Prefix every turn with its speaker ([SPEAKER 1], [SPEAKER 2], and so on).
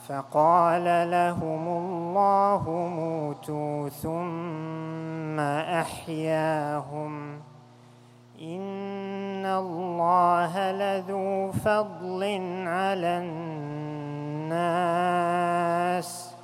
[SPEAKER 1] فقال لهم الله موتوا ثم أحياهم إن الله لذو فضل على الناس